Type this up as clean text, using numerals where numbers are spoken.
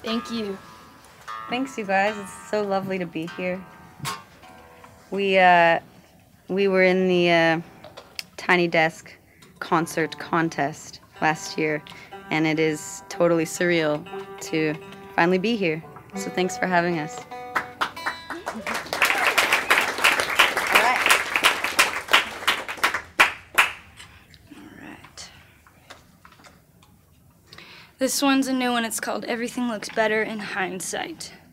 Thank you. Thanks, you guys. It's so lovely to be here. We were in the Tiny Desk concert contest last year, and it is totally surreal to finally be here. So thanks for having us. This one's a new one. It's called Everything Looks Better in Hindsight.